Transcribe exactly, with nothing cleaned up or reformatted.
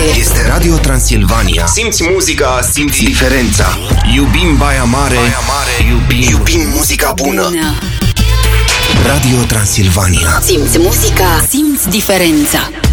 Este Radio Transilvania. Simți muzica, simți diferența. Iubim Baia Mare, Baia Mare. iubim, Iubim muzica bună. bună. Radio Transilvania. Simți muzica, simți diferența.